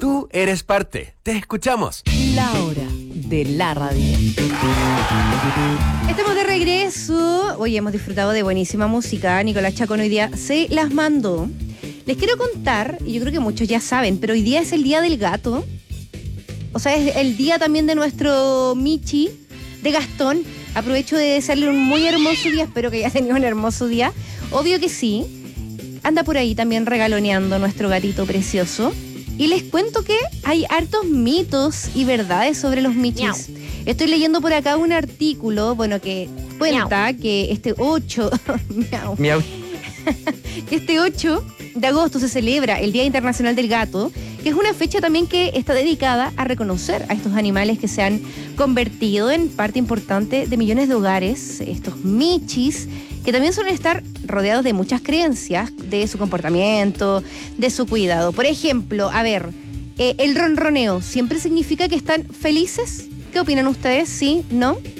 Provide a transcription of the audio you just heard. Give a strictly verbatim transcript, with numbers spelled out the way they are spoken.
Tú eres parte. Te escuchamos. La hora de la radio. Estamos de regreso. Hoy hemos disfrutado de buenísima música. Nicolás Chacón hoy día se las mandó. Les quiero contar, y yo creo que muchos ya saben, pero hoy día es el día del gato. O sea, es el día también de nuestro Michi, de Gastón. Aprovecho de desearle un muy hermoso día. Espero que haya tenido un hermoso día. Obvio que sí. Anda por ahí también regaloneando nuestro gatito precioso. Y les cuento que hay hartos mitos y verdades sobre los michis. Miau. Estoy leyendo por acá un artículo, bueno, que cuenta Miau. que este ocho... Miau. Miau. que este ocho de agosto se celebra el Día Internacional del Gato, que es una fecha también que está dedicada a reconocer a estos animales que se han convertido en parte importante de millones de hogares, estos michis, que también suelen estar rodeados de muchas creencias de su comportamiento, de su cuidado. Por ejemplo, a ver, eh, el ronroneo, ¿siempre significa que están felices? ¿Qué opinan ustedes? ¿Sí? ¿No?